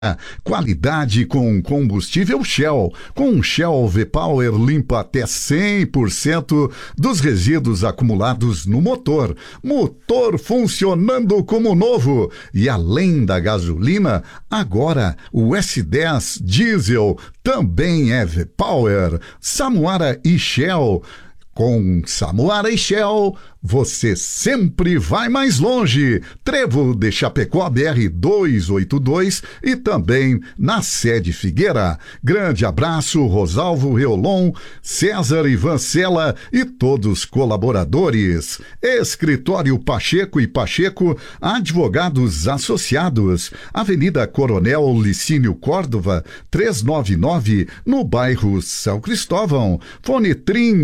Qualidade com combustível Shell. Com Shell V-Power limpa até 100% dos resíduos acumulados no motor. Motor funcionando como novo. E além da gasolina, agora o S10 Diesel também é V-Power. Samuara e Shell. Com Samuara e Shell, você sempre vai mais longe. Trevo de Chapecó, BR 282 e também na sede Figueira. Grande abraço, Rosalvo Reolon, César Ivancela e todos colaboradores. Escritório Pacheco e Pacheco, advogados associados. Avenida Coronel Licínio Córdova, 399, no bairro São Cristóvão. Fone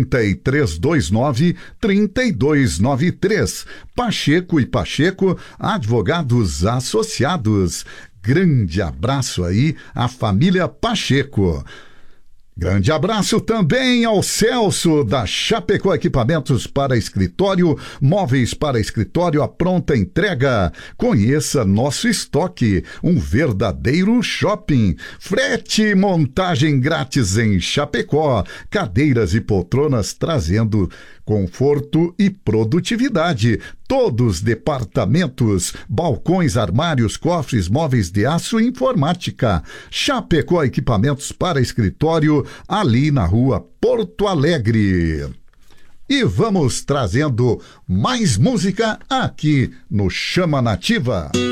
3329-3293. Pacheco e Pacheco, advogados associados. Grande abraço aí à família Pacheco. Grande abraço também ao Celso da Chapecó Equipamentos para Escritório, móveis para escritório à pronta entrega. Conheça nosso estoque, um verdadeiro shopping. Frete e montagem grátis em Chapecó. Cadeiras e poltronas trazendo conforto e produtividade. Todos departamentos, balcões, armários, cofres, móveis de aço e informática. Chapecó Equipamentos para Escritório, ali na rua Porto Alegre. E vamos trazendo mais música aqui no Chama Nativa.